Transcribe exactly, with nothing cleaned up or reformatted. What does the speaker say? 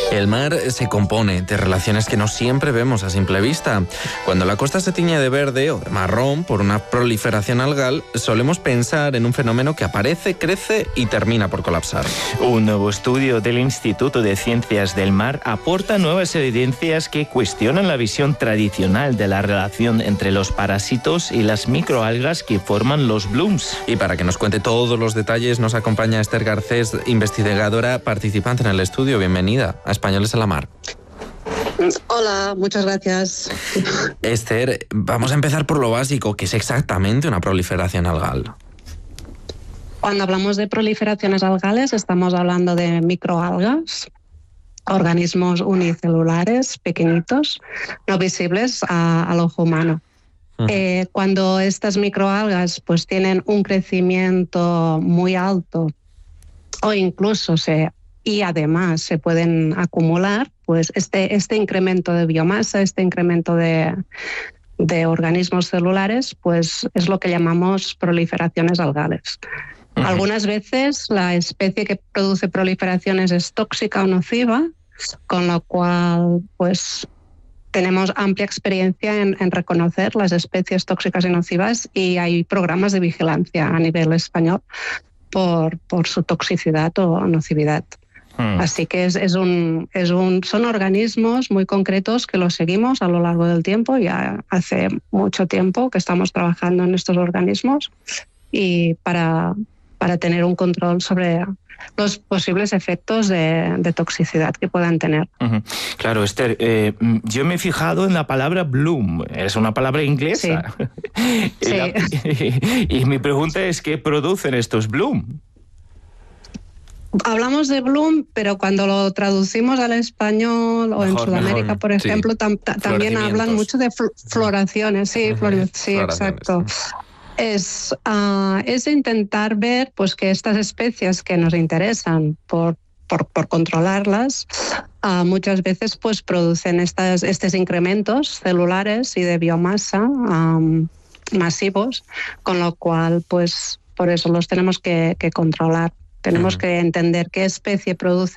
El mar se compone de relaciones que no siempre vemos a simple vista. Cuando la costa se tiñe de verde o de marrón por una proliferación algal, solemos pensar en un fenómeno que aparece, crece y termina por colapsar. Un nuevo estudio del Instituto de Ciencias del Mar aporta nuevas evidencias que cuestionan la visión tradicional de la relación entre los parásitos y las microalgas que forman los blooms. Y para que nos cuente todos los detalles, nos acompaña Esther Garcés, investigadora participante en el estudio. Bienvenida a Españoles en la Mar. Hola, muchas gracias. Esther, vamos a empezar por lo básico, que es exactamente una proliferación algal. Cuando hablamos de proliferaciones algales, estamos hablando de microalgas, organismos unicelulares pequeñitos, no visibles a, al ojo humano. Uh-huh. Eh, cuando estas microalgas pues, tienen un crecimiento muy alto o incluso se y además se pueden acumular, pues este, este incremento de biomasa, este incremento de, de organismos celulares, pues es lo que llamamos proliferaciones algales. Uh-huh. Algunas veces la especie que produce proliferaciones es tóxica o nociva, con lo cual pues tenemos amplia experiencia en, en reconocer las especies tóxicas y nocivas y hay programas de vigilancia a nivel español por, por su toxicidad o nocividad. Hmm. Así que es, es un, es un, son organismos muy concretos que los seguimos a lo largo del tiempo. Ya hace mucho tiempo que estamos trabajando en estos organismos y para, para tener un control sobre los posibles efectos de, de toxicidad que puedan tener. Uh-huh. Claro, Esther, eh, yo me he fijado en la palabra bloom, es una palabra inglesa. Sí. y, sí. La, y, y mi pregunta es, ¿qué producen estos bloom? Hablamos de bloom, pero cuando lo traducimos al español o mejor, en Sudamérica, mejor, por ejemplo, sí. tam, tam, también hablan mucho de fl- floraciones. Sí, uh-huh. flor- sí exacto. Es, uh, es intentar ver pues, que estas especies que nos interesan por, por, por controlarlas, uh, muchas veces pues, producen estas, estos incrementos celulares y de biomasa um, masivos, con lo cual, pues, por eso los tenemos que, que controlar. Tenemos uh-huh. que entender qué especie produce